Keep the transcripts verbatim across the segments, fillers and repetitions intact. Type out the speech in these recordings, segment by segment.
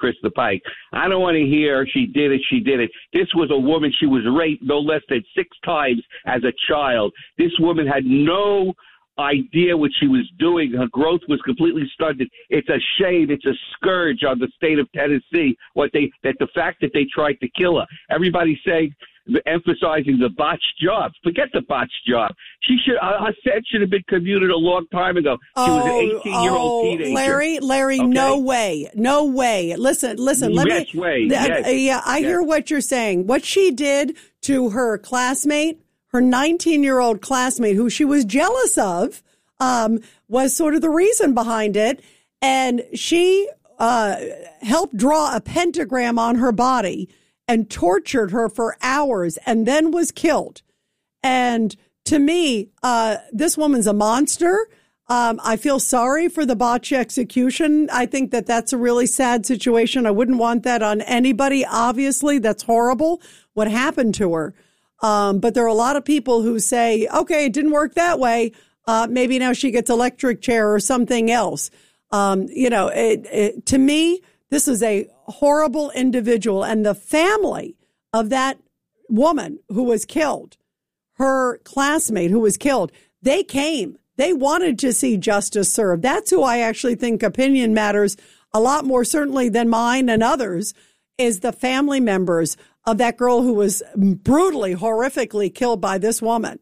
Krista Pike. I don't want to hear she did it, she did it. This was a woman. She was raped no less than six times as a child. This woman had no idea what she was doing. Her growth was completely stunted. It's a shame. It's a scourge on the state of Tennessee. What they that the fact that they tried to kill her. Everybody's saying, emphasizing the botched job. Forget the botched job. She should. Her sentence should have been commuted a long time ago. She oh, was an eighteen-year-old oh, teenager. Larry, Larry, okay? no way, no way. Listen, listen. Let yes, me. Way. Th- yes. uh, yeah, I yes. hear what you're saying. What she did to her classmate, her nineteen-year-old classmate, who she was jealous of. Um, was sort of the reason behind it. And she uh, helped draw a pentagram on her body and tortured her for hours and then was killed. And to me, uh, this woman's a monster. Um, I feel sorry for the botched execution. I think that that's a really sad situation. I wouldn't want that on anybody. Obviously, that's horrible what happened to her. Um, but there are a lot of people who say, okay, it didn't work that way. Uh, maybe now she gets electric chair or something else. Um, you know, it, it, to me, this is a horrible individual. And the family of that woman who was killed, her classmate who was killed, they came. They wanted to see justice served. That's who I actually think opinion matters a lot more, certainly, than mine and others, is the family members of that girl who was brutally, horrifically killed by this woman.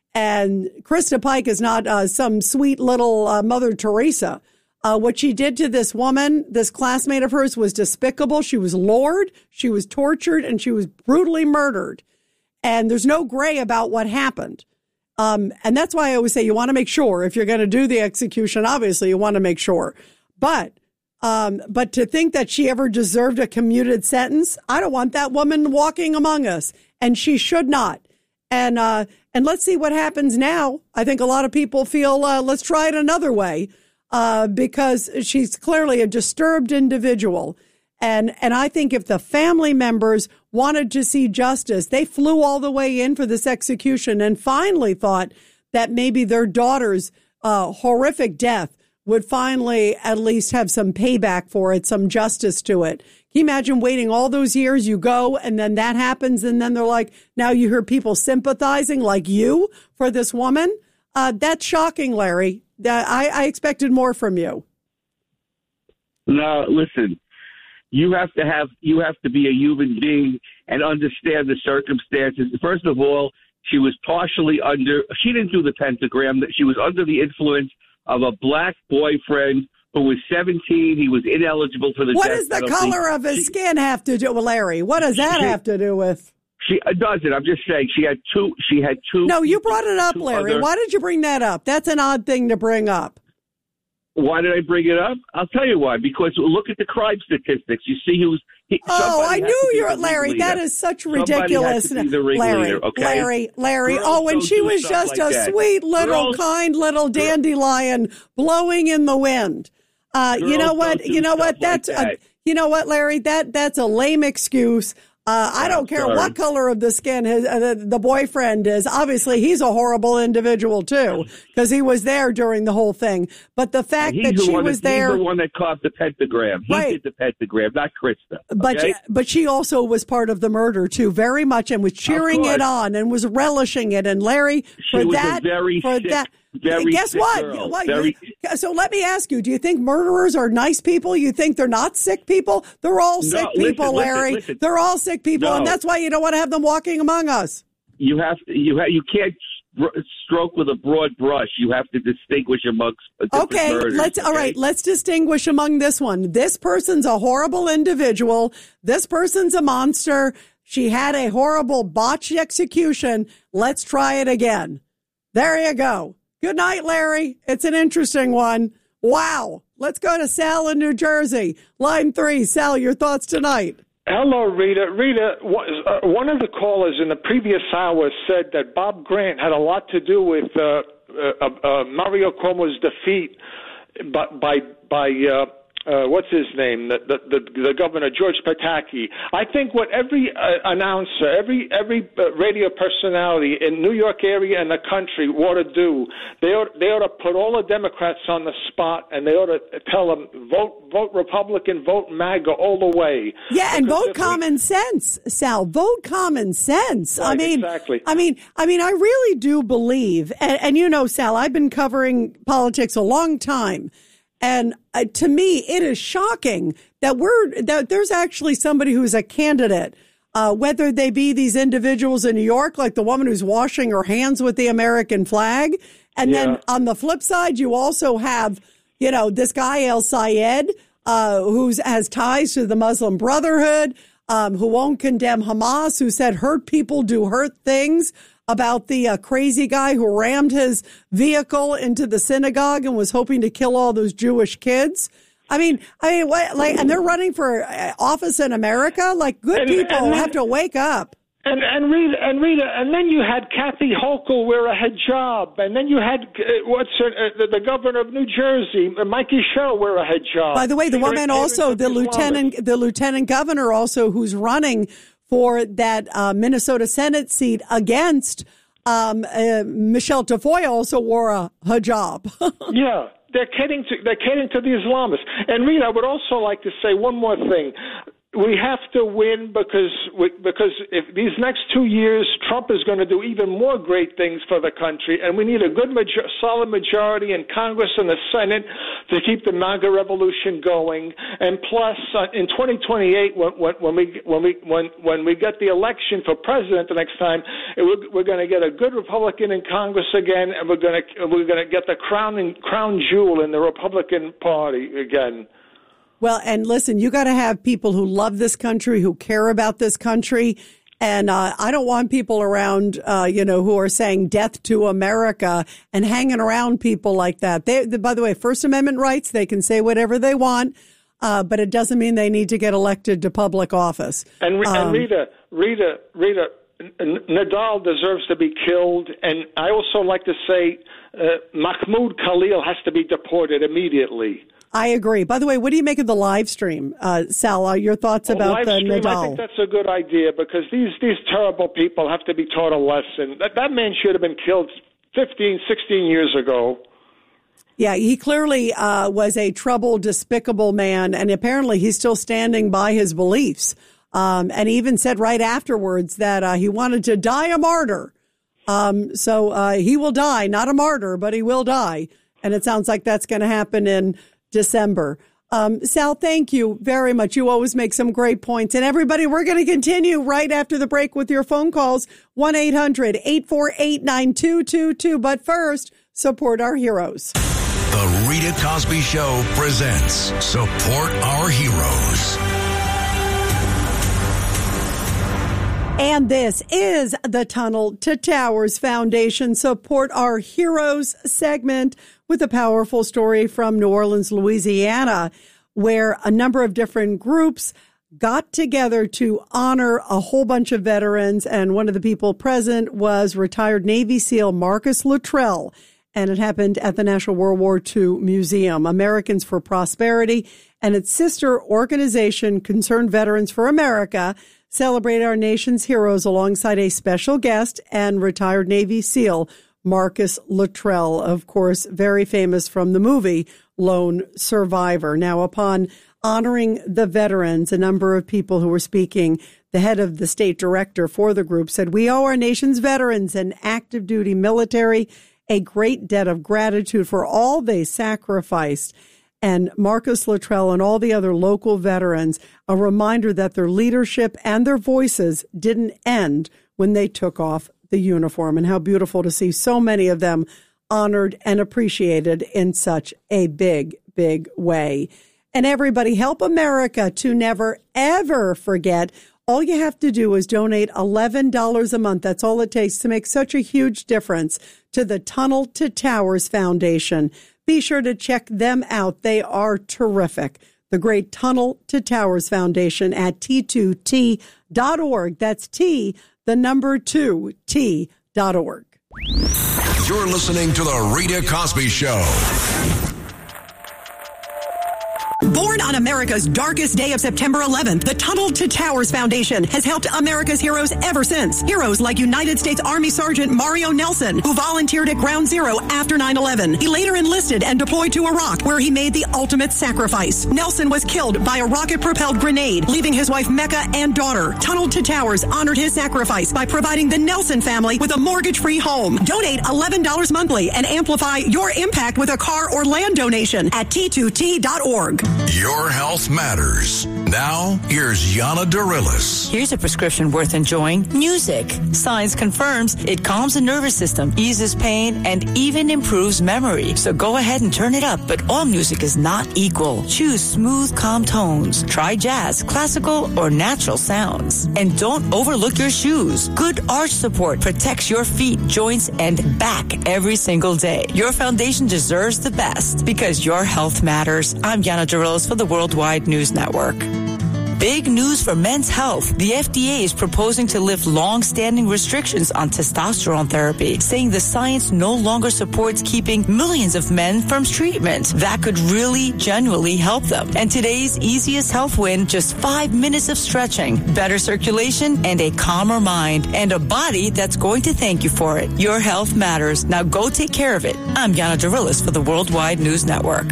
And Krista Pike is not uh, some sweet little uh, Mother Teresa. Uh, what she did to this woman, this classmate of hers, was despicable. She was lured, she was tortured, and she was brutally murdered. And there's no gray about what happened. Um, and that's why I always say you want to make sure, if you're going to do the execution, obviously you want to make sure. But um, but to think that she ever deserved a commuted sentence, I don't want that woman walking among us. And she should not. And uh, and let's see what happens now. I think a lot of people feel, uh, let's try it another way, uh, because she's clearly a disturbed individual. And and I think if the family members wanted to see justice, they flew all the way in for this execution and finally thought that maybe their daughter's uh, horrific death would finally at least have some payback for it, some justice to it. Can you imagine waiting all those years? You go and then that happens. And then they're like, now you hear people sympathizing like you for this woman. Uh, that's shocking, Larry. Uh, I, I expected more from you. No, listen, you have to have, you have to be a human being and understand the circumstances. First of all, she was partially under, she didn't do the pentagram, she was under the influence of a black boyfriend who was seventeen. He was ineligible for the What death does the penalty. color of his she, skin have to do with Larry? What does that she, have to do with? She it doesn't. I'm just saying she had two. She had two. No, you brought it up, Larry. Other, Why did you bring that up? That's an odd thing to bring up. Why did I bring it up? I'll tell you why. Because look at the crime statistics. You see who's. He, oh, I knew you were Larry. That is such ridiculous. Larry, okay? Larry, Larry. Girls oh, and she was just like a that. sweet little, Girls, kind little dandelion blowing in the wind. Uh, you know what? You know what? That's like that. uh, you know what, Larry? That that's a lame excuse. Uh, I don't care sorry. what color of the skin his, uh, the, the boyfriend is. Obviously, he's a horrible individual, too, because he was there during the whole thing. But the fact that she was that, there. He's the one that carved the pentagram. He right. did the pentagram, not Krista. Okay? But, but she also was part of the murder, too, very much, and was cheering it on and was relishing it. And Larry, for she was that. A very for sick, that. Very Guess what? Girl. what very... So let me ask you, do you think murderers are nice people? You think they're not sick people? They're all no, sick listen, people, Larry. Listen, listen. They're all sick people, no. and that's why you don't want to have them walking among us. You have to, you have, you can't stroke with a broad brush. You have to distinguish amongst okay, murders, let's okay? all right, let's distinguish among this one. This person's a horrible individual. This person's a monster. She had a horrible botched execution. Let's try it again. There you go. Good night, Larry. It's an interesting one. Wow. Let's go to Sal in New Jersey. Line three. Sal, your thoughts tonight. Hello, Rita. Rita, one of the callers in the previous hour said that Bob Grant had a lot to do with uh, uh, uh, Mario Cuomo's defeat by by, by uh, uh, what's his name, the, the, the, the governor, George Pataki. I think what every uh, announcer, every every uh, radio personality in New York area and the country ought to do, they ought, they ought to put all the Democrats on the spot, and they ought to tell them, vote vote Republican, vote MAGA all the way. Yeah, and because vote common we, sense, Sal. Vote common sense. Right, I mean, exactly. I mean, I mean, I really do believe, and, and you know, Sal, I've been covering politics a long time. And uh, to me, it is shocking that we're that there's actually somebody who's a candidate, uh, whether they be these individuals in New York, like the woman who's washing her hands with the American flag. And yeah. then on the flip side, you also have, you know, this guy, El Sayed, uh, who has ties to the Muslim Brotherhood, um, who won't condemn Hamas, who said hurt people do hurt things. About the uh, crazy guy who rammed his vehicle into the synagogue and was hoping to kill all those Jewish kids. I mean, I mean, what, like, and they're running for office in America. Like, good and, people and then, have to wake up. And and Rita and Rita, and then you had Kathy Hochul wear a hijab, and then you had uh, what's her, uh, the, the governor of New Jersey, uh, Mikey Shell, wear a hijab. By the way, the woman also, the lieutenant, the lieutenant governor also, who's running for that uh, Minnesota Senate seat against um, uh, Michelle Tafoya, also wore a hijab. Yeah, they're catering to they're catering to the Islamists. And Rita, I would also like to say one more thing. We have to win because we, because if these next two years, Trump is going to do even more great things for the country, and we need a good, major, solid majority in Congress and the Senate to keep the MAGA revolution going. And plus, uh, in twenty twenty-eight, when, when, when we when we when when we get the election for president the next time, we're, we're going to get a good Republican in Congress again, and we're going to we're going to get the crowning crown jewel in the Republican Party again. Well, and listen, you got to have people who love this country, who care about this country. And uh, I don't want people around, uh, you know, who are saying death to America and hanging around people like that. They, by the way, First Amendment rights, they can say whatever they want, uh, but it doesn't mean they need to get elected to public office. And, um, and Rita, Rita, Rita, Nadal deserves to be killed. And I also like to say uh, Mahmoud Khalil has to be deported immediately. I agree. By the way, what do you make of the live stream, uh, Sal? Your thoughts about the stream, Nadal? I think that's a good idea because these, these terrible people have to be taught a lesson. That, that man should have been killed fifteen, sixteen years ago. Yeah, he clearly uh, was a troubled, despicable man, and apparently he's still standing by his beliefs. Um, and he even said right afterwards that uh, he wanted to die a martyr. Um, so uh, he will die, not a martyr, but he will die. And it sounds like that's going to happen in December. Um, Sal, thank you very much. You always make some great points. And everybody, we're going to continue right after the break with your phone calls, one eight hundred eight four eight nine two two two. But first, support our heroes. The Rita Cosby Show presents Support Our Heroes. And this is the Tunnel to Towers Foundation Support Our Heroes segment with a powerful story from New Orleans, Louisiana, where a number of different groups got together to honor a whole bunch of veterans. And one of the people present was retired Navy SEAL Marcus Luttrell. And it happened at the National World War Two Museum. Americans for Prosperity and its sister organization, Concerned Veterans for America, celebrate our nation's heroes alongside a special guest and retired Navy SEAL Marcus Luttrell, of course, very famous from the movie Lone Survivor. Now, upon honoring the veterans, a number of people who were speaking, the head of the state director for the group said, "We owe our nation's veterans and active duty military a great debt of gratitude for all they sacrificed." And Marcus Luttrell and all the other local veterans, a reminder that their leadership and their voices didn't end when they took off the uniform. And how beautiful to see so many of them honored and appreciated in such a big, big way. And everybody, help America to never, ever forget. All you have to do is donate eleven dollars a month. That's all it takes to make such a huge difference to the Tunnel to Towers Foundation. Be sure to check them out. They are terrific. The great Tunnel to Towers Foundation at T two T dot org. That's T, the number two, T dot org. You're listening to The Rita Cosby Show. Born on America's darkest day of September eleventh, the Tunnel to Towers Foundation has helped America's heroes ever since. Heroes like United States Army Sergeant Mario Nelson, who volunteered at Ground Zero after nine eleven. He later enlisted and deployed to Iraq, where he made the ultimate sacrifice. Nelson was killed by a rocket-propelled grenade, leaving his wife Mecca and daughter. Tunnel to Towers honored his sacrifice by providing the Nelson family with a mortgage-free home. Donate eleven dollars monthly and amplify your impact with a car or land donation at T two T dot org. Your health matters. Now, here's Yana Dorillis. Here's a prescription worth enjoying. Music. Science confirms it calms the nervous system, eases pain, and even improves memory. So go ahead and turn it up, but all music is not equal. Choose smooth, calm tones. Try jazz, classical, or natural sounds. And don't overlook your shoes. Good arch support protects your feet, joints, and back every single day. Your foundation deserves the best because your health matters. I'm Yana Dorillis for the Worldwide News Network. Big news for men's health. The F D A is proposing to lift long-standing restrictions on testosterone therapy, saying the science no longer supports keeping millions of men from treatment. That could really, genuinely help them. And today's easiest health win, just five minutes of stretching, better circulation, and a calmer mind, and a body that's going to thank you for it. Your health matters. Now go take care of it. I'm Yana Dorillis for the Worldwide News Network.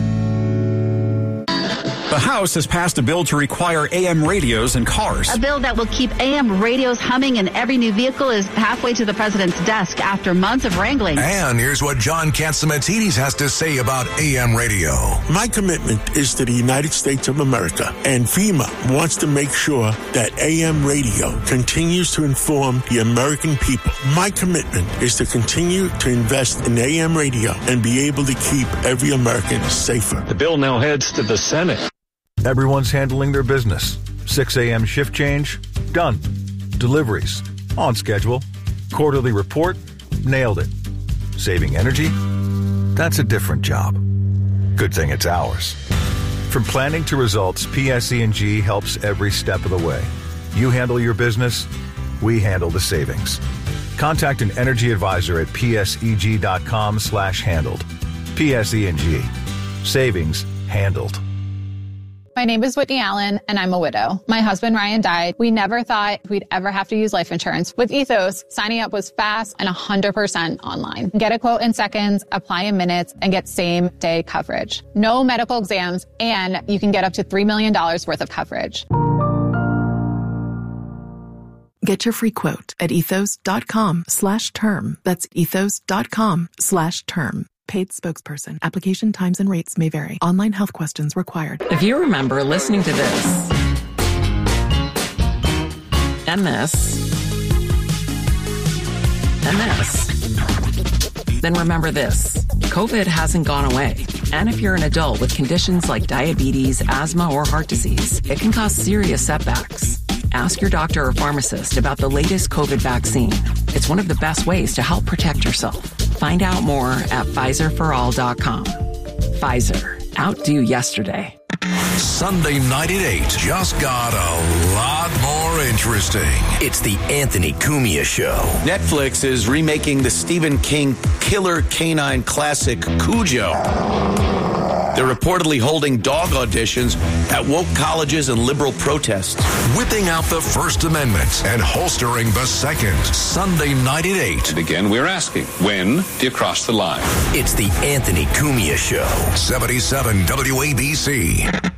The House has passed a bill to require A M radios in cars. A bill that will keep A M radios humming in every new vehicle is halfway to the president's desk after months of wrangling. And here's what John Catsimatidis has to say about A M radio. My commitment is to the United States of America, and FEMA wants to make sure that A M radio continues to inform the American people. My commitment is to continue to invest in A M radio and be able to keep every American safer. The bill now heads to the Senate. Everyone's handling their business. six a.m. shift change? Done. Deliveries? On schedule. Quarterly report? Nailed it. Saving energy? That's a different job. Good thing it's ours. From planning to results, P S E and G helps every step of the way. You handle your business, we handle the savings. Contact an energy advisor at pseg.com slash handled. P S E and G. Savings handled. My name is Whitney Allen, and I'm a widow. My husband, Ryan, died. We never thought we'd ever have to use life insurance. With Ethos, signing up was fast and one hundred percent online. Get a quote in seconds, apply in minutes, and get same-day coverage. No medical exams, and you can get up to three million dollars worth of coverage. Get your free quote at ethos.com slash term. That's ethos.com slash term. Paid spokesperson. Application times and rates may vary. Online health questions required. If you remember listening to this and this and this, then remember this. COVID hasn't gone away. And if you're an adult with conditions like diabetes, asthma, or heart disease, it can cause serious setbacks. Ask your doctor or pharmacist about the latest COVID vaccine. It's one of the best ways to help protect yourself. Find out more at Pfizer for all dot com. Pfizer. Outdo yesterday. Sunday night at eight just got a lot more interesting. It's the Anthony Cumia Show. Netflix is remaking the Stephen King killer canine classic Cujo. They're reportedly holding dog auditions at woke colleges and liberal protests. Whipping out the First Amendment and holstering the Second. Sunday night at eight. And again, we're asking, when do you cross the line? It's the Anthony Cumia Show. seventy-seven W A B C.